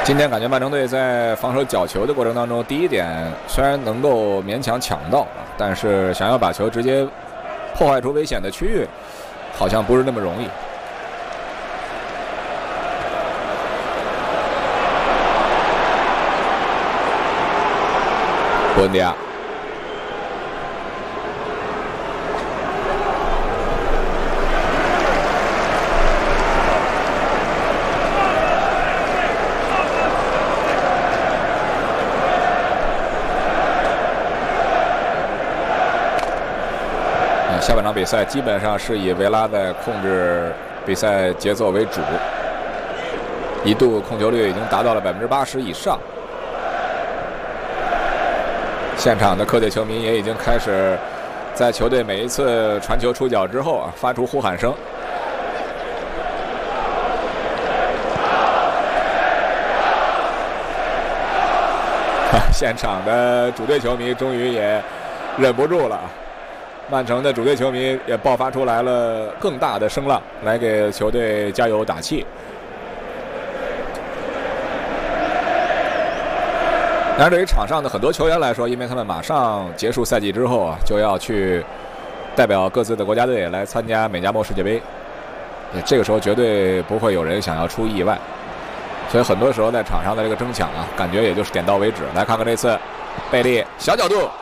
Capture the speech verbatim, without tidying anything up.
今天感觉曼城队在防守角球的过程当中，第一点虽然能够勉强抢到啊，但是想要把球直接破坏出危险的区域，好像不是那么容易。博恩迪亚。 下半场比赛基本上是以维拉在控制比赛节奏为主，一度控球率已经达到了百分之八十以上。现场的客队球迷也已经开始在球队每一次传球出脚之后啊，发出呼喊声。现场的主队球迷终于也忍不住了。 曼城的主队球迷也爆发出来了更大的声浪，来给球队加油打气。当然，对于场上的很多球员来说，因为他们马上结束赛季之后啊，就要去代表各自的国家队来参加美加墨世界杯，这个时候绝对不会有人想要出意外，所以很多时候在场上的这个争抢啊，感觉也就是点到为止。来看看这次贝利小角度。